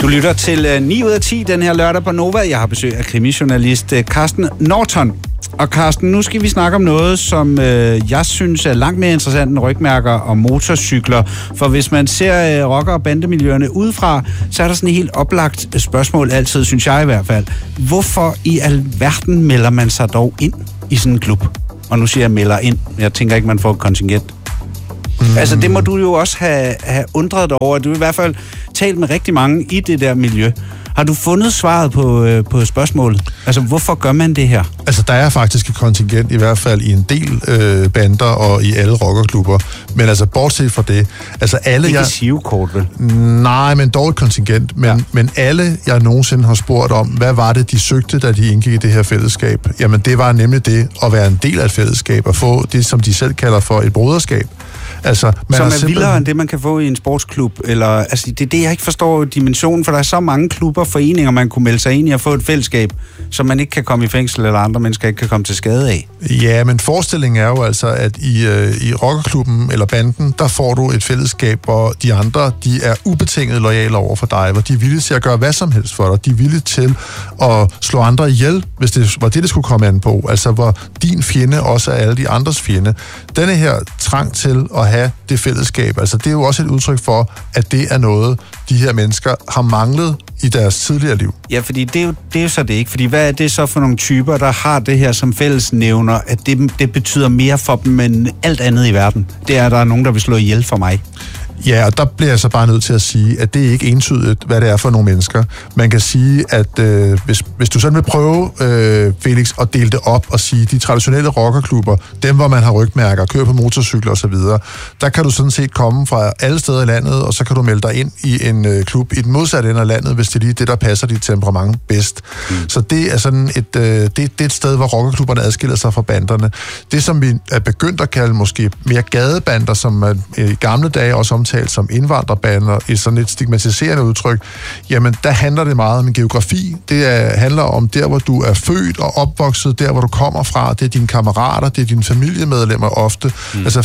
Du lytter til 9 ud af 10 den her lørdag på Nova. Jeg har besøg af krimijournalist Carsten Norton. Og Carsten, nu skal vi snakke om noget, som jeg synes er langt mere interessant end rygmærker og motorcykler. For hvis man ser rocker- og bandemiljøerne udefra, så er der sådan et helt oplagt spørgsmål altid, synes jeg i hvert fald. Hvorfor i alverden melder man sig dog ind i sådan en klub? Og nu siger jeg melder ind. Jeg tænker ikke, man får et kontingent. Altså, det må du jo også have undret dig over. Du har i hvert fald talt med rigtig mange i det der miljø. Har du fundet svaret på spørgsmålet? Altså, hvorfor gør man det her? Altså, der er faktisk et kontingent, i hvert fald i en del bander og i alle rockerklubber. Men altså, bortset fra det... Altså, alle ikke sivekort, vel? Nej, men dog et kontingent. Men alle, jeg nogensinde har spurgt om, hvad var det, de søgte, da de indgik i det her fællesskab? Jamen, det var nemlig det at være en del af et fællesskab og få det, som de selv kalder for et broderskab. Altså, som er vildere end det, man kan få i en sportsklub. Eller, altså, det er det, jeg ikke forstår dimensionen, for der er så mange klubber, foreninger, man kunne melde sig ind i og få et fællesskab, som man ikke kan komme i fængsel, eller andre mennesker ikke kan komme til skade af. Ja, men forestillingen er jo altså, at i rockerklubben eller banden, der får du et fællesskab, hvor de andre, de er ubetinget loyale over for dig, hvor de er villige til at gøre hvad som helst for dig. De er villige til at slå andre ihjel, hvis det var det skulle komme an på. Altså, hvor din fjende også er alle de andres fjende. Denne her trang til at have det fællesskab, altså det er jo også et udtryk for, at det er noget, de her mennesker har manglet i deres tidligere liv. Ja, fordi det er jo så det ikke. Fordi hvad er det så for nogle typer, der har det her som fællesnævner, at det betyder mere for dem end alt andet i verden? Det er, at der er nogen, der vil slå ihjel for mig. Ja, og der bliver jeg så bare nødt til at sige, at det er ikke entydigt, hvad det er for nogle mennesker. Man kan sige, at hvis du sådan vil prøve, Felix, at dele det op og sige, de traditionelle rockerklubber, dem hvor man har rygmærker, kører på motorcykler osv., der kan du sådan set komme fra alle steder i landet, og så kan du melde dig ind i en klub i den modsatte ende af landet, hvis det er lige det, der passer dit temperament bedst. Så det er sådan det er et sted, hvor rockerklubberne adskiller sig fra banderne. Det, som vi er begyndt at kalde måske mere gadebander, som man i gamle dage også omtalt som indvandrerbander, i sådan et stigmatiserende udtryk, jamen der handler det meget om en geografi. Det handler om der, hvor du er født og opvokset, der, hvor du kommer fra. Det er dine kammerater, det er dine familiemedlemmer ofte. Altså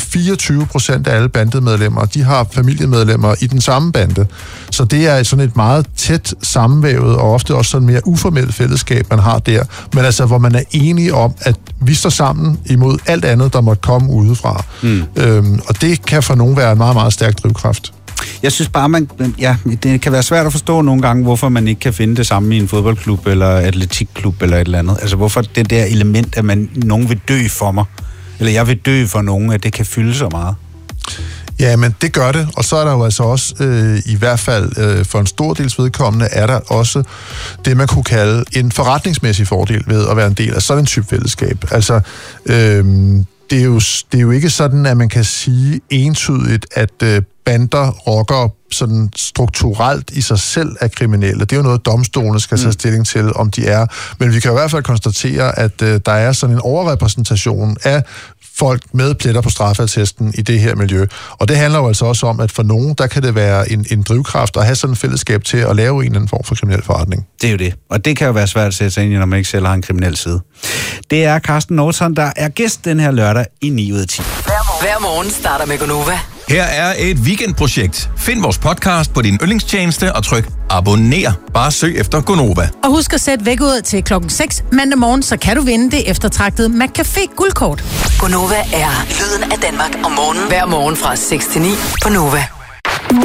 24% af alle bandemedlemmer, de har familiemedlemmer i den samme bande. Så det er sådan et meget tæt sammenvævet og ofte også sådan mere uformelt fællesskab, man har der. Men altså, hvor man er enige om, at vi står sammen imod alt andet, der måtte komme udefra. Og det kan for nogen være en meget, meget stærk drivkraft. Jeg synes bare, det kan være svært at forstå nogle gange, hvorfor man ikke kan finde det samme i en fodboldklub eller atletikklub eller et eller andet. Altså, hvorfor det der element, at nogen vil dø for mig, eller jeg vil dø for nogen, at det kan fylde så meget. Ja, men det gør det, og så er der jo altså også, i hvert fald for en stor dels vedkommende, er der også det, man kunne kalde en forretningsmæssig fordel ved at være en del af sådan en type fællesskab. Altså, det er jo ikke sådan, at man kan sige entydigt, at bander, rockere, sådan strukturelt i sig selv er kriminelle. Det er jo noget, domstolene skal tage stilling til, om de er. Men vi kan i hvert fald konstatere, at der er sådan en overrepræsentation af folk med pletter på straffeattesten i det her miljø. Og det handler jo altså også om, at for nogen, der kan det være en drivkraft at have sådan et fællesskab til at lave en eller anden form for kriminel forretning. Det er jo det. Og det kan jo være svært at sætte sig ind i, når man ikke selv har en kriminel side. Det er Carsten Norton, der er gæst den her lørdag i 9 ud af 10. Hver morgen starter med Gonova. Her er et weekendprojekt. Find vores podcast på din yndlingstjeneste og tryk abonner. Bare søg efter Gonova. Og husk at sætte vækkeuret til 6:00 mandag morgen, så kan du vinde det eftertragtede McCafé guldkort. Gonova er lyden af Danmark om morgenen. Hver morgen fra 6 til 9 på Nova.